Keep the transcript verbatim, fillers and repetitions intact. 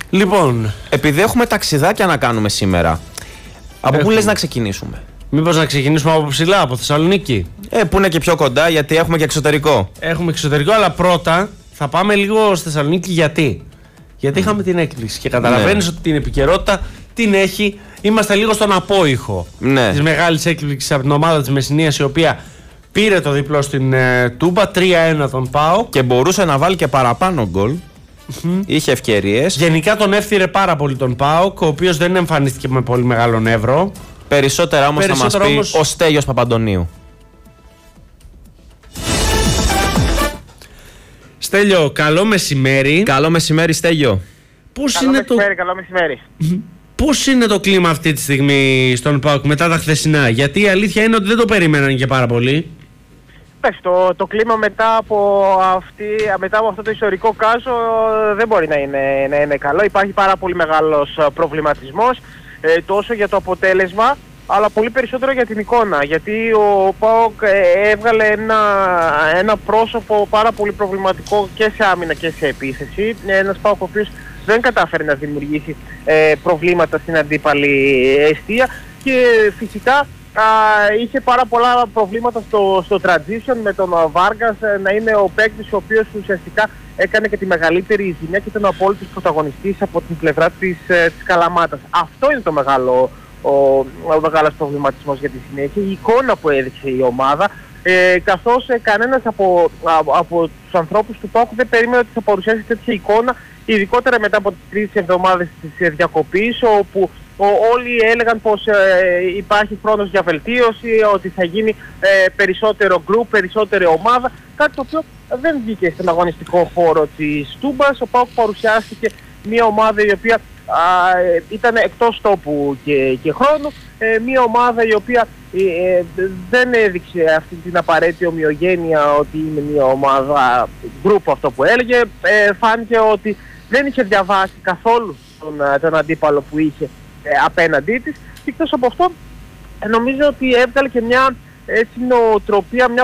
Λοιπόν, επειδή έχουμε ταξιδάκια να κάνουμε σήμερα, από πού λες να ξεκινήσουμε? Μήπως να ξεκινήσουμε από ψηλά, από Θεσσαλονίκη? Ε, που είναι και πιο κοντά, γιατί έχουμε και εξωτερικό. Έχουμε εξωτερικό, αλλά πρώτα θα πάμε λίγο στη Θεσσαλονίκη. Γιατί? Γιατί mm. είχαμε την έκπληξη και καταλαβαίνεις ναι. ότι την επικαιρότητα την έχει. Είμαστε λίγο στον απόϊχο ναι. της μεγάλης έκπληξης από την ομάδα της Μεσσηνίας, η οποία πήρε το διπλό στην ε, Τούμπα, τρία ένα τον ΠΑΟΚ. Και μπορούσε να βάλει και παραπάνω γκολ. Mm-hmm. Είχε ευκαιρίες. Γενικά τον εύθυρε πάρα πολύ τον ΠΑΟΚ, ο οποίος δεν εμφανίστηκε με πολύ μεγάλο νεύρο. Περισσότερα όμως θα μας πει όμως... ο Στέλιος Παπαντονίου. Στέλιο, καλό μεσημέρι. Καλό μεσημέρι, Στέλιο. Πώς καλό είναι μεσημέρι, το... καλό μεσημέρι. Πώς είναι το κλίμα αυτή τη στιγμή στον ΠΑΟΚ μετά τα χθεσινά? Γιατί η αλήθεια είναι ότι δεν το περίμεναν και πάρα πολύ. Το, το κλίμα μετά από, αυτή, μετά από αυτό το ιστορικό κάζο δεν μπορεί να είναι, να είναι καλό. Υπάρχει πάρα πολύ μεγάλος προβληματισμός, ε, τόσο για το αποτέλεσμα, αλλά πολύ περισσότερο για την εικόνα. Γιατί ο ΠΑΟΚ ε, έβγαλε ένα, ένα πρόσωπο πάρα πολύ προβληματικό και σε άμυνα και σε επίθεση. Ένας ΠΑΟΚ ο οποίος δεν κατάφερε να δημιουργήσει ε, προβλήματα στην αντίπαλη εστία και φυσικά Uh, είχε πάρα πολλά προβλήματα στο, στο transition με τον Βάργας uh, να είναι ο παίκτης ο οποίος ουσιαστικά έκανε και τη μεγαλύτερη ζημιά και ήταν ο απόλυτος πρωταγωνιστής από την πλευρά της, uh, της Καλαμάτας. Αυτό είναι το μεγάλο, ο, ο μεγάλος προβληματισμός για τη συνέχεια, η εικόνα που έδειξε η ομάδα, ε, καθώς ε, κανένας από, α, από τους ανθρώπους του ΠΑΟΚ δεν περίμενε ότι θα παρουσιάσει τέτοια εικόνα, ειδικότερα μετά από τις τρεις εβδομάδες της διακοπής, όπου Ο, όλοι έλεγαν πως ε, υπάρχει χρόνος για βελτίωση, ότι θα γίνει ε, περισσότερο group, περισσότερη ομάδα, κάτι το οποίο δεν βγήκε στον αγωνιστικό χώρο της Τούμπας. Ο ΠΑΟΚ παρουσιάστηκε μια ομάδα η οποία α, ε, ήταν εκτός τόπου και, και χρόνου, ε, μια ομάδα η οποία ε, δεν έδειξε αυτή την απαραίτητη ομοιογένεια ότι είναι μια ομάδα group, αυτό που έλεγε. Ε, φάνηκε ότι δεν είχε διαβάσει καθόλου τον, τον αντίπαλο που είχε απέναντί της, και εκτός από αυτό νομίζω ότι έβγαλε και μια έτσι νοοτροπία, μια